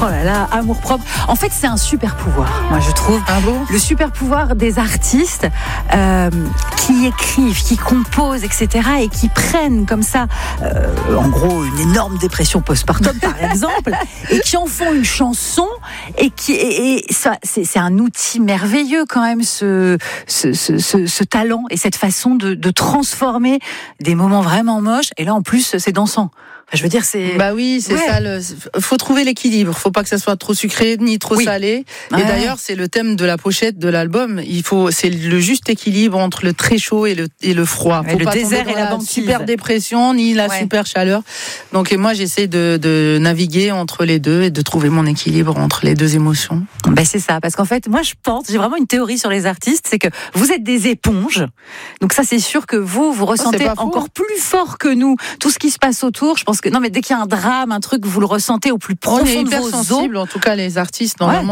Oh là là, amour propre. En fait, c'est un super pouvoir, moi je trouve. Ah bon ? Le super pouvoir des artistes qui écrivent, qui composent, etc. et qui prennent comme ça, en gros, une énorme dépression postpartum, par exemple, et qui en font une chanson et ça, c'est un outil merveilleux quand même, ce talent et cette façon de transformer des moments vraiment moches. Et là, en plus, c'est dansant. Enfin, je veux dire, c'est... Bah oui, c'est ça. Faut trouver l'équilibre. Faut pas que ça soit trop sucré ni trop salé. Et d'ailleurs, c'est le thème de la pochette de l'album. C'est le juste équilibre entre le très chaud et le froid. Faut le pas désert tomber et la dans banquise. Super dépression ni la super chaleur. Donc, et moi, j'essaie de naviguer entre les deux et de trouver mon équilibre entre les deux émotions. Ben c'est ça, parce qu'en fait, moi, j'ai vraiment une théorie sur les artistes, c'est que vous êtes des éponges. Donc ça, c'est sûr que vous ressentez encore plus fort que nous tout ce qui se passe autour. Je pense que non, mais dès qu'il y a un drame, un truc, vous le ressentez au plus profond de vos os. On est hyper sensibles, en tout cas les artistes normalement.